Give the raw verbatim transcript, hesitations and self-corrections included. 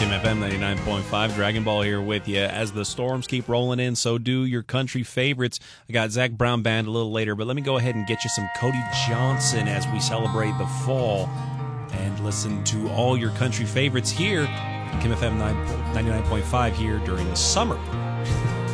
Kim F M ninety-nine point five, Dragon Ball here with you. As the storms keep rolling in, so do your country favorites. I got Zac Brown Band a little later, but let me go ahead and get you some Cody Johnson as we celebrate the fall and listen to all your country favorites here on Kim F M ninety-nine point five here during the summer.